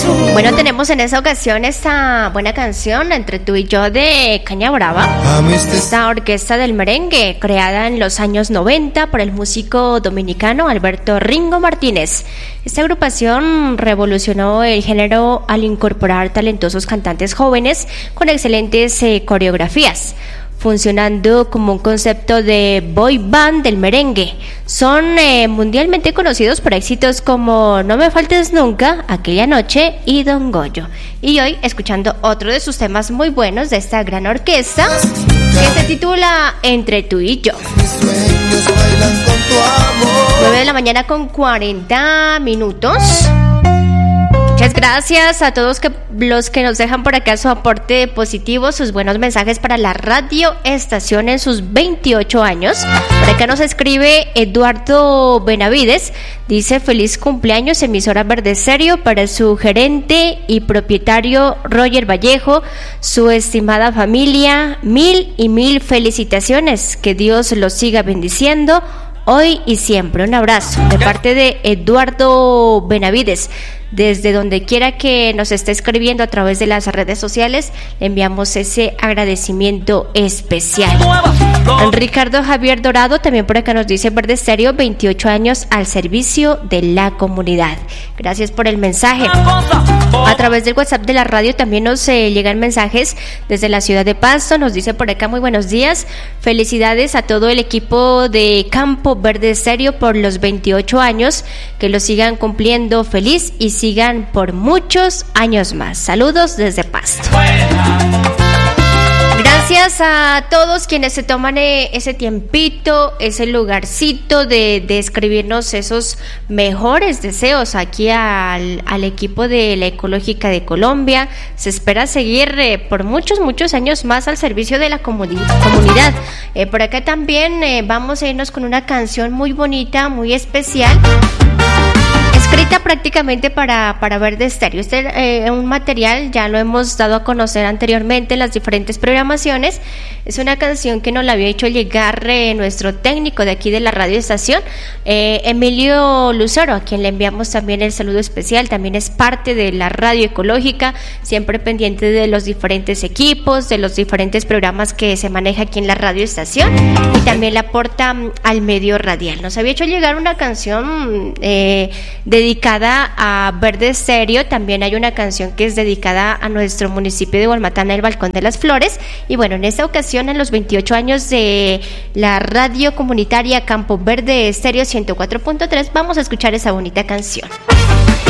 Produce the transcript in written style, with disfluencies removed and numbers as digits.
Bueno, tenemos en esta ocasión esta buena canción Entre tú y yo de Caña Brava. Esta orquesta del merengue creada en los años 90 por el músico dominicano Alberto Ringo Martínez. Esta agrupación revolucionó el género al incorporar talentosos cantantes jóvenes con excelentes coreografías, funcionando como un concepto de boy band del merengue. Son mundialmente conocidos por éxitos como No me faltes nunca, Aquella noche y Don Goyo. Y hoy escuchando otro de sus temas muy buenos de esta gran orquesta que se titula Entre tú y yo. 9 de la mañana con 40 minutos. Muchas gracias a todos los que nos dejan por acá su aporte positivo, sus buenos mensajes para la radio estación en sus 28 años. Por acá nos escribe Eduardo Benavides, dice: feliz cumpleaños emisora Verde Estéreo para su gerente y propietario Roger Vallejo, su estimada familia, mil felicitaciones, que Dios los siga bendiciendo hoy y siempre. Un abrazo de parte de Eduardo Benavides. Desde donde quiera que nos esté escribiendo a través de las redes sociales, le enviamos ese agradecimiento especial. Ricardo Javier Dorado también por acá nos dice: Verde Estéreo, 28 años al servicio de la comunidad. Gracias por el mensaje. A través del WhatsApp de la radio también nos llegan mensajes desde la ciudad de Pasto. Nos dice por acá: muy buenos días, felicidades a todo el equipo de Campo Verde Estéreo por los 28 años, que lo sigan cumpliendo feliz y sigan por muchos años más. Saludos desde Pasto. Gracias a todos quienes se toman ese tiempito, ese lugarcito de escribirnos esos mejores deseos aquí al equipo de la Ecológica de Colombia. Se espera seguir por muchos años más al servicio de la comunidad. Por acá también vamos a irnos con una canción muy bonita, muy especial, escrita prácticamente para Verde Estéreo. Este un material ya lo hemos dado a conocer anteriormente en las diferentes programaciones. Es una canción que nos la había hecho llegar nuestro técnico de aquí de la radio estación, Emilio Lucero, a quien le enviamos también el saludo especial. También es parte de la radio ecológica, siempre pendiente de los diferentes equipos, de los diferentes programas que se maneja aquí en la radio estación, y también le aporta al medio radial. Nos había hecho llegar una canción dedicada a Verde Estéreo. También hay una canción que es dedicada a nuestro municipio de Gualmatana, el Balcón de las Flores. Y bueno, en esta ocasión, en los 28 años de la radio comunitaria Campo Verde Estéreo 104.3, vamos a escuchar esa bonita canción.